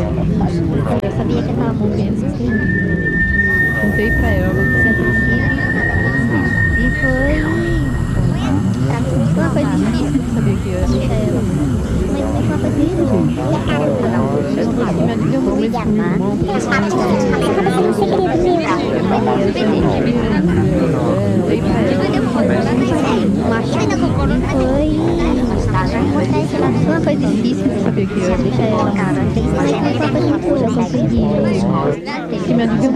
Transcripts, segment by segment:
Eu sabia que eu tava morrendo. Contei pra ela. E foi uma coisa difícil, sabia que eu achei ela. Mas foi uma coisa difícil. Uma coisa difícil, sabia que eu deixei ela. Mas foi uma coisa muito boa, eu consegui. Que me ajudou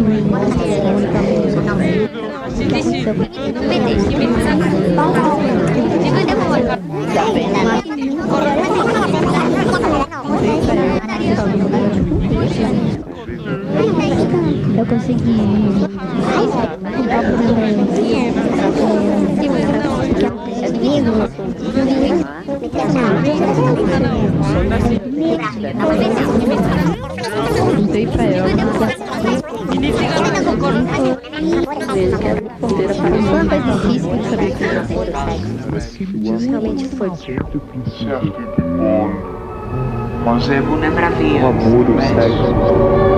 eu consegui contei pra ela. Foi uma coisa difícil, saber que realmente foi. Mas é bom lembrar O amor, o sexo.